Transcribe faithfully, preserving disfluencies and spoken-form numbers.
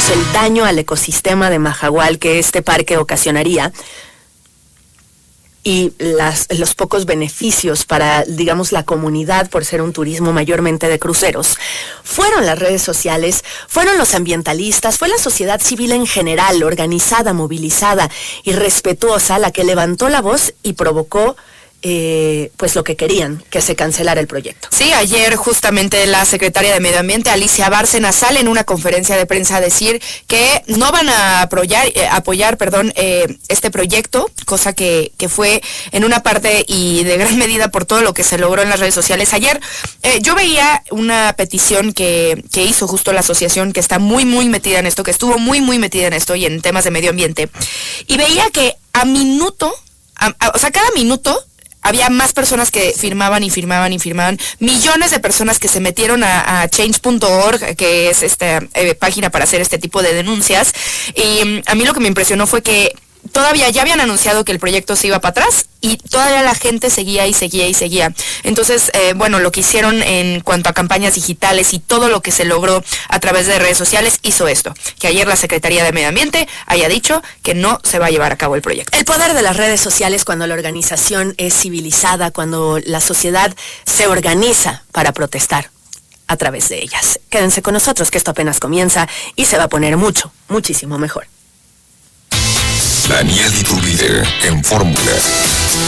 digamos, el daño al ecosistema de Mahahual que este parque ocasionaría y las, los pocos beneficios para, digamos, la comunidad por ser un turismo mayormente de cruceros, fueron las redes sociales, fueron los ambientalistas, fue la sociedad civil en general, organizada, movilizada y respetuosa, la que levantó la voz y provocó Eh, pues lo que querían, que se cancelara el proyecto. Sí, ayer justamente la secretaria de Medio Ambiente, Alicia Bárcena, sale en una conferencia de prensa a decir que no van a apoyar, eh, apoyar perdón, eh, este proyecto, cosa que, que fue en una parte y de gran medida por todo lo que se logró en las redes sociales. Ayer eh, yo veía una petición que, que hizo justo la asociación que está muy, muy metida en esto, que estuvo muy, muy metida en esto y en temas de medio ambiente, y veía que a minuto, a, a, o sea, cada minuto, había más personas que firmaban y firmaban y firmaban, millones de personas que se metieron a, a change punto org, que es esta eh, página para hacer este tipo de denuncias, y a mí lo que me impresionó fue que todavía ya habían anunciado que el proyecto se iba para atrás y todavía la gente seguía y seguía y seguía. Entonces, eh, bueno, lo que hicieron en cuanto a campañas digitales y todo lo que se logró a través de redes sociales hizo esto, que ayer la Secretaría de Medio Ambiente haya dicho que no se va a llevar a cabo el proyecto. El poder de las redes sociales cuando la organización es civilizada, cuando la sociedad se organiza para protestar a través de ellas. Quédense con nosotros que esto apenas comienza y se va a poner mucho, muchísimo mejor. Daniel y tu líder en Fórmula.